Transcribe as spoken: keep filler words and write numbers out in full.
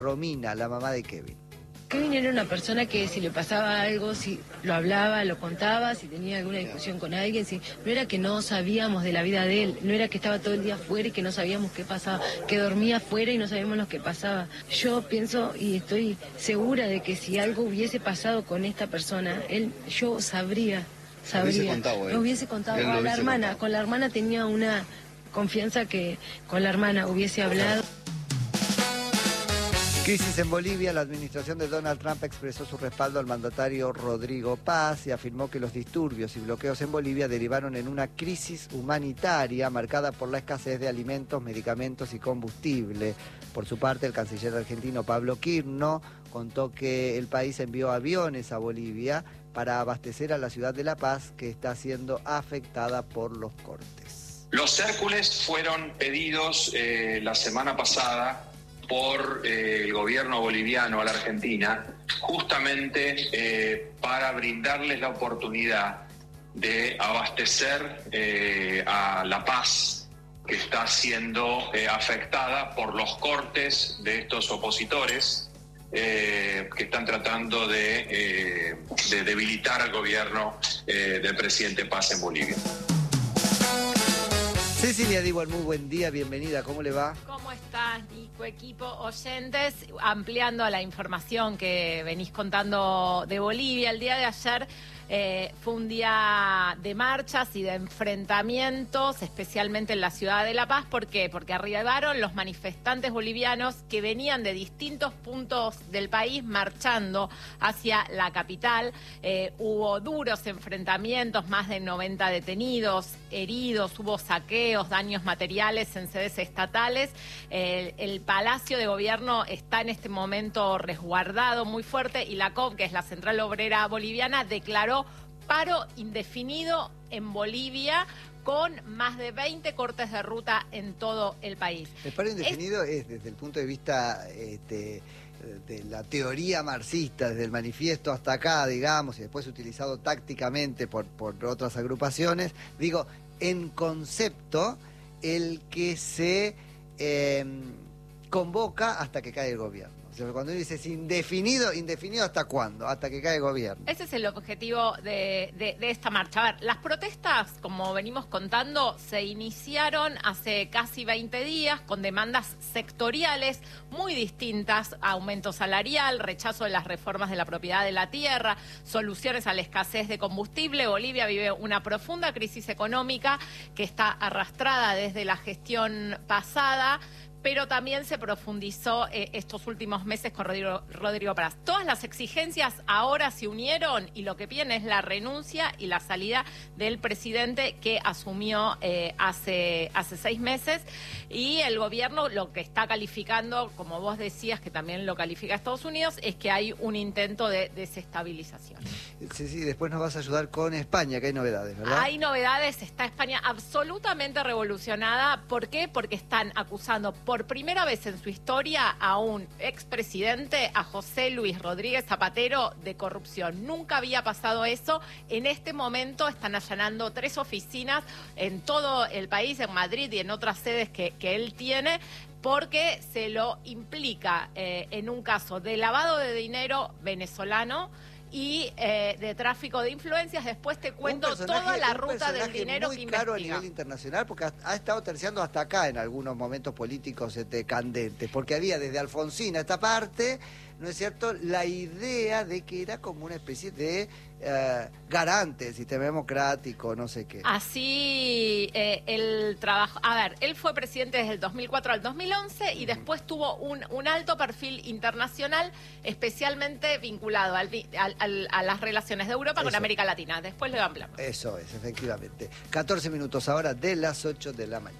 Romina, la mamá de Kevin. Kevin era una persona que si le pasaba algo, si lo hablaba, lo contaba, si tenía alguna discusión con alguien, si no era que no sabíamos de la vida de él, no era que estaba todo el día afuera y que no sabíamos qué pasaba, que dormía afuera y no sabíamos lo que pasaba. Yo pienso y estoy segura de que si algo hubiese pasado con esta persona, él, yo sabría, sabría. Lo hubiese contado, ¿eh? Lo hubiese contado Él lo a la hubiese hermana, contado. con la hermana tenía una confianza que con la hermana hubiese hablado. Crisis en Bolivia. La administración de Donald Trump expresó su respaldo al mandatario Rodrigo Paz y afirmó que los disturbios y bloqueos en Bolivia derivaron en una crisis humanitaria marcada por la escasez de alimentos, medicamentos y combustible. Por su parte, el canciller argentino Pablo Quirno contó que el país envió aviones a Bolivia para abastecer a la ciudad de La Paz, que está siendo afectada por los cortes. Los Hércules fueron pedidos eh, la semana pasada por eh, el gobierno boliviano a la Argentina, justamente eh, para brindarles la oportunidad de abastecer eh, a La Paz, que está siendo eh, afectada por los cortes de estos opositores eh, que están tratando de, eh, de debilitar al gobierno eh, del presidente Paz en Bolivia. Cecilia Diwan, muy buen día, bienvenida, ¿cómo le va? ¿Cómo estás, Nico, equipo, oyentes? Ampliando la información que venís contando de Bolivia, el día de ayer eh, fue un día de marchas y de enfrentamientos, especialmente en la ciudad de La Paz. ¿Por qué? Porque arribaron los manifestantes bolivianos que venían de distintos puntos del país marchando hacia la capital. Eh, hubo duros enfrentamientos, más de noventa detenidos, heridos, hubo saqueos, daños materiales en sedes estatales. El, el Palacio de Gobierno está en este momento resguardado muy fuerte y la C O B, que es la Central Obrera Boliviana, declaró paro indefinido en Bolivia con más de veinte cortes de ruta en todo el país. El paro indefinido es, es desde el punto de vista este, de la teoría marxista, desde el manifiesto hasta acá, digamos, y después utilizado tácticamente por, por otras agrupaciones. Digo, en concepto, el que se eh, convoca hasta que cae el gobierno. O sea, cuando uno dice es indefinido, ¿indefinido hasta cuándo? Hasta que cae el gobierno. Ese es el objetivo de, de, de esta marcha. A ver, las protestas, como venimos contando, se iniciaron hace casi veinte días con demandas sectoriales muy distintas: aumento salarial, rechazo de las reformas de la propiedad de la tierra, soluciones a la escasez de combustible. Bolivia vive una profunda crisis económica que está arrastrada desde la gestión pasada, pero también se profundizó eh, estos últimos meses con Rodrigo, Rodrigo Paz. Todas las exigencias ahora se unieron y lo que piden es la renuncia y la salida del presidente que asumió eh, hace, hace seis meses. Y el gobierno lo que está calificando, como vos decías, que también lo califica Estados Unidos, es que hay un intento de desestabilización. Sí, sí, después nos vas a ayudar con España, que hay novedades, ¿verdad? Hay novedades, está España absolutamente revolucionada. ¿Por qué? Porque están acusando por primera vez en su historia a un expresidente, a José Luis Rodríguez Zapatero, de corrupción. Nunca había pasado eso. En este momento están allanando tres oficinas en todo el país, en Madrid y en otras sedes que, que él tiene, porque se lo implica eh, en un caso de lavado de dinero venezolano y eh, de tráfico de influencias. Después te cuento toda la ruta del dinero que investiga. Muy caro a nivel internacional, porque ha, ha estado terciando hasta acá en algunos momentos políticos este, candentes, porque había desde Alfonsín a esta parte, ¿no es cierto?, la idea de que era como una especie de eh, garante del sistema democrático, no sé qué. Así eh, el trabajo... A ver, él fue presidente desde el dos mil cuatro al dos mil once y uh-huh. después tuvo un, un alto perfil internacional, especialmente vinculado al, al, al, a las relaciones de Europa Eso. con América Latina. Después lo hablamos. Eso es, efectivamente. catorce minutos ahora de las ocho de la mañana.